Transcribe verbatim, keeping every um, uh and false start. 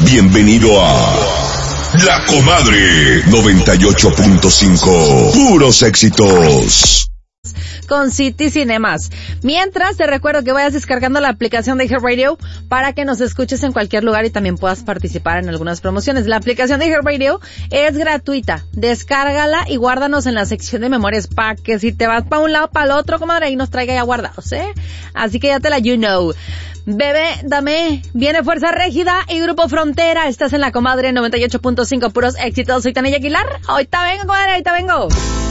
Bienvenido a La Comadre noventa y ocho punto cinco. Puros éxitos. Con City Cinemas. Mientras, te recuerdo que vayas descargando la aplicación de Hit Radio para que nos escuches en cualquier lugar y también puedas participar en algunas promociones. La aplicación de Hit Radio es gratuita. Descárgala y guárdanos en la sección de memorias para que si te vas para un lado, para el otro, comadre, ahí nos traiga ya guardados, ¿eh? Así que ya te la you know. Bebé, dame, viene Fuerza Régida y Grupo Frontera. Estás en La Comadre noventa y ocho punto cinco, puros éxitos. Soy Tania Aguilar. Ahorita vengo, comadre, ahorita vengo.